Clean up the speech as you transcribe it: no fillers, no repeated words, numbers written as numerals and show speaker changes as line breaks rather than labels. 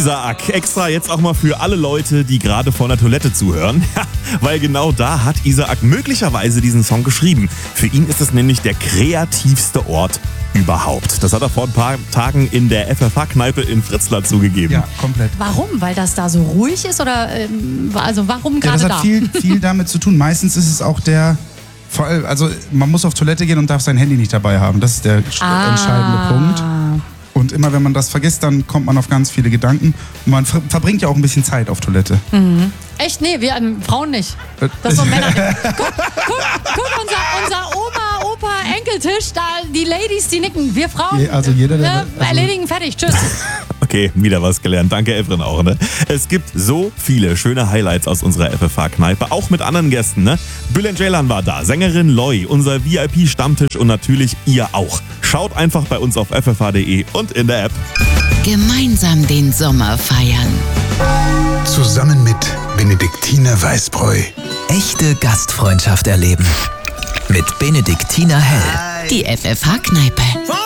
Isaac, extra jetzt auch mal für alle Leute, die gerade vor der Toilette zuhören. Ja, weil genau da hat Isaac möglicherweise diesen Song geschrieben. Für ihn ist es nämlich der kreativste Ort überhaupt. Das hat er vor ein paar Tagen in der FFH-Kneipe in Fritzlar zugegeben.
Ja, komplett.
Warum? Weil das da so ruhig ist oder also warum
Ja,
gerade
das
da?
hat viel damit zu tun. Meistens ist es auch also man muss auf Toilette gehen und darf sein Handy nicht dabei haben. Das ist der entscheidende Punkt. Und immer wenn man das vergisst, dann kommt man auf ganz viele Gedanken. Und man verbringt ja auch ein bisschen Zeit auf Toilette.
Echt? Nee, wir Frauen nicht. Das ist so Männer. Guck, unser Oma, Opa, Enkeltisch, da die Ladies, die nicken. Wir Frauen
Also jeder,
erledigen, fertig, tschüss.
Okay, wieder was gelernt. Danke, Evren, auch. Ne? Es gibt so viele schöne Highlights aus unserer FFH-Kneipe, auch mit anderen Gästen. Ne? Bülent Ceylan war da, Sängerin Loi, unser VIP-Stammtisch und natürlich ihr auch. Schaut einfach bei uns auf ffh.de und in der App.
Gemeinsam den Sommer feiern.
Zusammen mit Benediktiner Weißbräu.
Echte Gastfreundschaft erleben. Mit Benediktiner Hell.
Die FFH-Kneipe.